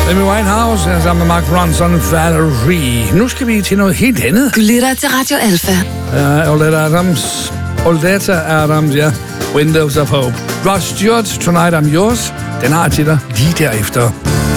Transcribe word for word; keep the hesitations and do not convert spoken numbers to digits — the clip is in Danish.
Amy Winehouse sammen med Mark Ronson, Valerie. Nu skal vi til noget helt andet. Du lytter til Radio Alpha. Uh, Oldeta Adams. Oldeta Adams, ja. Windows of Hope. Ross Stewart, Tonight I'm Yours. Den har til dig lige derefter.